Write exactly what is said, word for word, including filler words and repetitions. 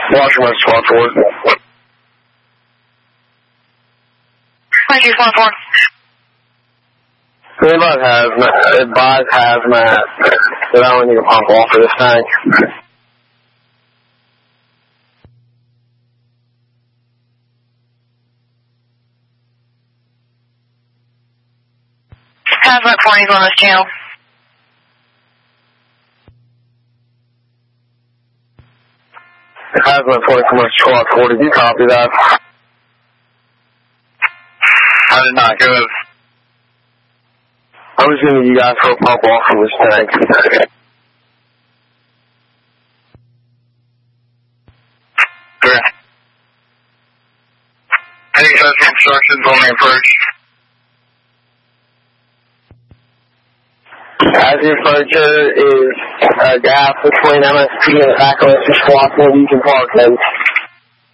Washington Squad Ford. Thank you, Squad Ford. They both have, advise hazmat, but I only need to pump off for this tank. Hazmat twenty is on this channel. Hazmat twenty from our Squad Ford, did you copy that? I did not, go ahead. I was going to need you guys for a pump off for this tank. Okay. Any such instructions on the approach? As the approacher is a gap between M S P and Appalachian Squad Ford, you can park them.